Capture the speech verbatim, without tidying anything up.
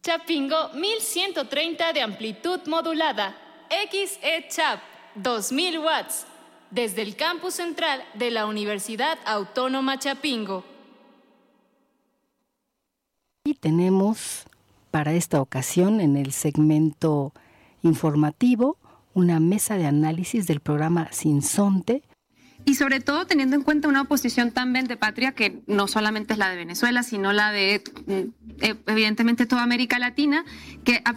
Chapingo mil ciento treinta de amplitud modulada, X E Chap, dos mil watts, desde el campus central de la Universidad Autónoma Chapingo. Y tenemos para esta ocasión en el segmento informativo una mesa de análisis del programa Sinsonte. Y sobre todo teniendo en cuenta una oposición tan vendepatria que no solamente es la de Venezuela, sino la de, evidentemente, toda América Latina, que